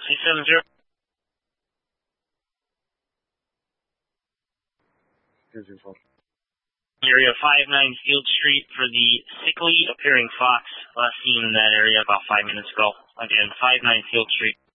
670. Here's your phone. Area 59 Field Street for the sickly appearing fox. Last seen in that area about 5 minutes ago. Again, 59 Field Street.